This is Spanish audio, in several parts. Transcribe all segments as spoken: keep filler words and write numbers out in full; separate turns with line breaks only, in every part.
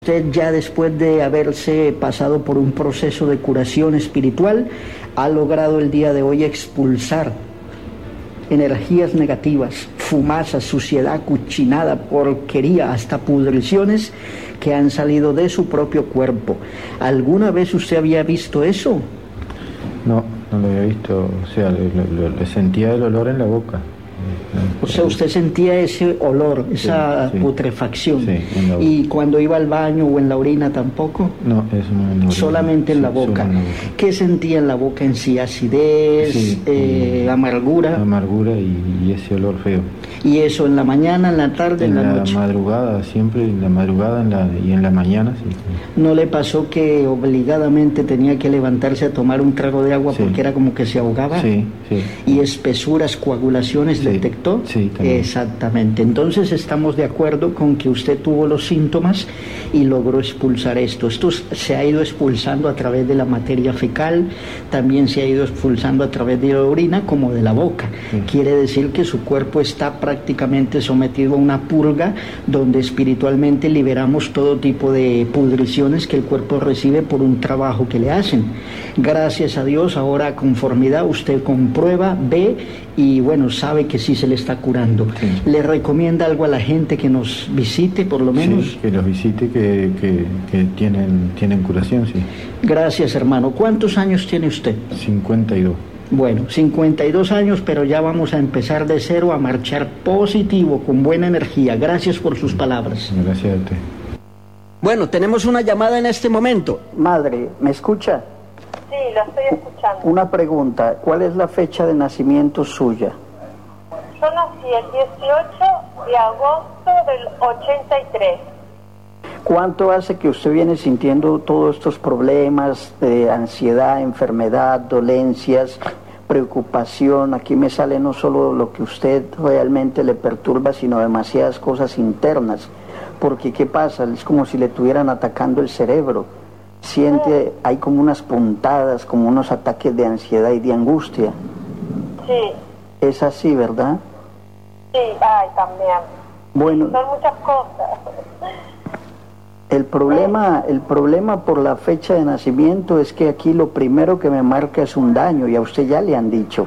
Usted ya después de haberse pasado por un proceso de curación espiritual, ha logrado el día de hoy expulsar energías negativas, fumazas, suciedad, cuchinada, porquería, hasta pudriciones que han salido de su propio cuerpo. ¿Alguna vez usted había visto eso?
No, no lo había visto, o sea, le, le, le sentía el olor en la boca.
O sea, usted sentía ese olor, esa sí, sí, putrefacción.
Sí,
¿Y cuando iba al baño o en la orina tampoco?
No, eso no, no
solamente en, sí, la boca. en la boca. ¿Qué sentía en la boca en sí? ¿Acidez, sí, eh, amargura?
Amargura y, y ese olor feo.
¿Y eso en la mañana, en la tarde, en,
en
la,
la
noche?
En la madrugada, siempre en la madrugada en la, y en la mañana, sí.
¿No le pasó que obligadamente tenía que levantarse a tomar un trago de agua sí, porque era como que se ahogaba?
Sí, sí.
¿Y espesuras, coagulaciones
sí,
detectó?
Sí, también.
Exactamente. Entonces estamos de acuerdo con que usted tuvo los síntomas y logró expulsar esto. Esto se ha ido expulsando a través de la materia fecal, también se ha ido expulsando a través de la orina como de la boca. Sí. Quiere decir que su cuerpo está prácticamente sometido a una purga donde espiritualmente liberamos todo tipo de pudriciones que el cuerpo recibe por un trabajo que le hacen. Gracias a Dios, ahora a conformidad usted comprueba, ve y bueno, sabe que sí se le está curando. Sí. ¿Le recomienda algo a la gente que nos visite, por lo menos?
Sí, que los visite, que, que, que tienen, tienen curación, sí.
Gracias, hermano. ¿Cuántos años tiene usted?
cincuenta y dos.
Bueno, cincuenta y dos años, pero ya vamos a empezar de cero a marchar positivo, con buena energía. Gracias por sus palabras.
Gracias a usted.
Bueno, tenemos una llamada en este momento. Madre, ¿me escucha?
Sí, lo estoy escuchando.
Una pregunta, ¿cuál es la fecha de nacimiento suya?
Yo nací el dieciocho de agosto del ochenta y tres.
¿Cuánto hace que usted viene sintiendo todos estos problemas de ansiedad, enfermedad, dolencias, preocupación? Aquí me sale no solo lo que usted realmente le perturba, sino demasiadas cosas internas. Porque ¿qué pasa? Es como si le estuvieran atacando el cerebro. Siente, hay como unas puntadas, como unos ataques de ansiedad y de angustia.
Sí.
Es así, ¿verdad?
Sí, ay, también.
Bueno.
Son muchas cosas.
El problema, el problema por la fecha de nacimiento es que aquí lo primero que me marca es un daño, y a usted ya le han dicho.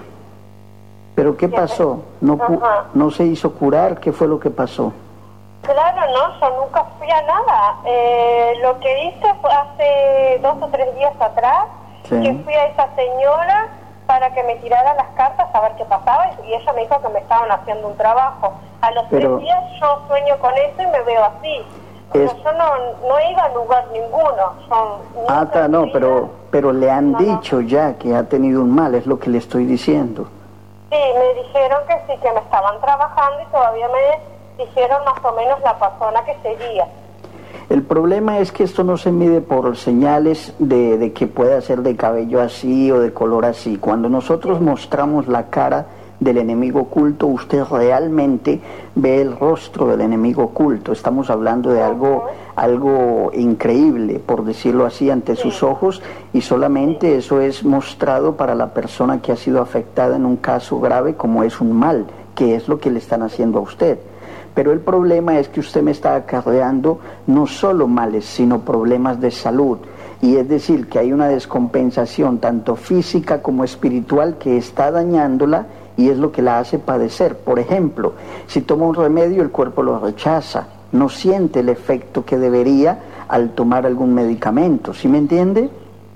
¿Pero qué pasó? ¿No, no se hizo curar? ¿Qué fue lo que pasó?
Claro, no, yo nunca fui a nada. Eh, lo que hice fue hace dos o tres días atrás, sí, que fui a esa señora para que me tirara las cartas a ver qué pasaba, y ella me dijo que me estaban haciendo un trabajo. A los Pero, tres días yo sueño con eso y me veo así. Es... O sea, yo no, no iba a lugar ninguno. Son
ah, está, no, pero, pero le han no, dicho no. ya que ha tenido un mal, es lo que le estoy diciendo.
Sí, me dijeron que sí, que me estaban trabajando y todavía me dijeron más o menos la persona que sería.
El problema es que esto no se mide por señales de, de que pueda ser de cabello así o de color así. Cuando nosotros mostramos la cara del enemigo oculto, usted realmente ve el rostro del enemigo oculto. Estamos hablando de algo, algo increíble, por decirlo así, ante sí. sus ojos, y solamente sí. eso es mostrado para la persona que ha sido afectada en un caso grave como es un mal, que es lo que le están haciendo a usted. Pero el problema es que usted me está acarreando no solo males, sino problemas de salud. Y es decir, que hay una descompensación tanto física como espiritual que está dañándola y es lo que la hace padecer. Por ejemplo, si toma un remedio, el cuerpo lo rechaza, no siente el efecto que debería al tomar algún medicamento. ¿Sí me entiende?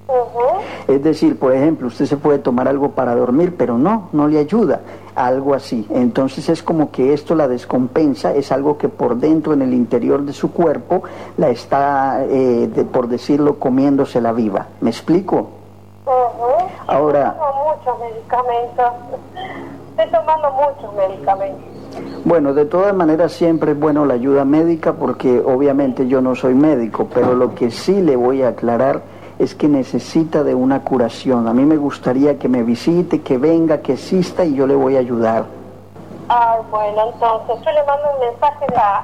Uh-huh. Es decir, por ejemplo, usted se puede tomar algo para dormir, pero no, no le ayuda, algo así. Entonces es como que esto la descompensa, es algo que por dentro, en el interior de su cuerpo, la está, eh, de, por decirlo, comiéndose la viva. ¿Me explico?
Uh-huh.
Ahora...
Tomo muchos medicamentos, estoy tomando muchos medicamentos.
Bueno, de todas maneras siempre es bueno la ayuda médica, porque obviamente yo no soy médico, pero lo que sí le voy a aclarar es que necesita de una curación. A mí me gustaría que me visite, que venga, que exista, y yo le voy a ayudar.
Ah, bueno, entonces yo le mando un mensaje de la...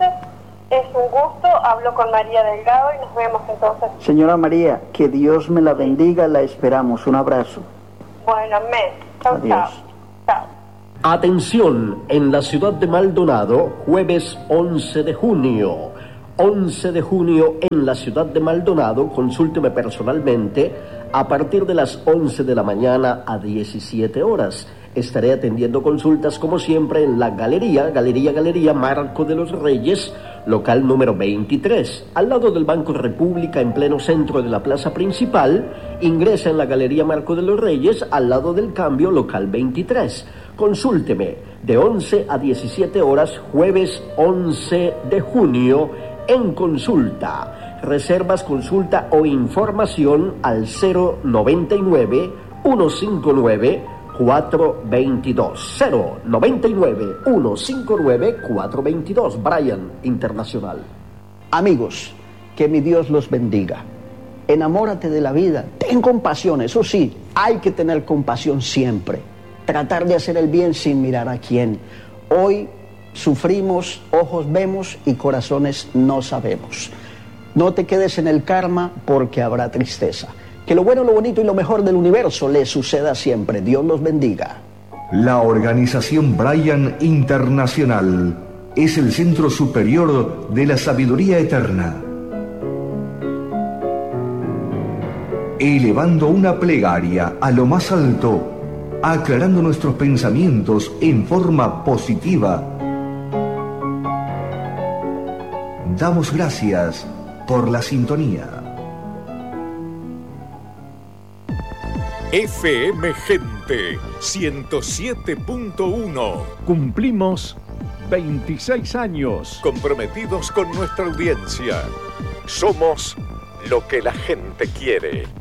Es un gusto, hablo con María Delgado y nos vemos entonces.
Señora María, que Dios me la bendiga, la esperamos. Un abrazo.
Bueno, amén. Chao, chao. Chao.
Atención, en la ciudad de Maldonado, jueves once de junio. once de junio en la ciudad de Maldonado. Consúlteme personalmente a partir de las once de la mañana a diecisiete horas. Estaré atendiendo consultas como siempre en la Galería, Galería, Galería Marco de los Reyes, local número veintitrés, al lado del Banco República, en pleno centro de la plaza principal. Ingresa en la Galería Marco de los Reyes, al lado del Cambio, local veintitrés. Consúlteme de once a diecisiete horas, jueves once de junio, en consulta. Reservas, consulta o información al cero noventa y nueve, ciento cincuenta y nueve, cuatrocientos veintidós. cero noventa y nueve, ciento cincuenta y nueve, cuatrocientos veintidós. Bryan Internacional.
Amigos, que mi Dios los bendiga. Enamórate de la vida, ten compasión, eso sí, hay que tener compasión siempre. Tratar de hacer el bien sin mirar a quién. Hoy sufrimos, ojos vemos y corazones no sabemos. No te quedes en el karma porque habrá tristeza. Que lo bueno, lo bonito y lo mejor del universo les suceda siempre. Dios los bendiga.
La organización Bryan Internacional es el centro superior de la sabiduría eterna. Elevando una plegaria a lo más alto, aclarando nuestros pensamientos en forma positiva, damos gracias por la sintonía.
F M Gente ciento siete punto uno. Cumplimos veintiséis años comprometidos con nuestra audiencia. Somos lo que la gente quiere.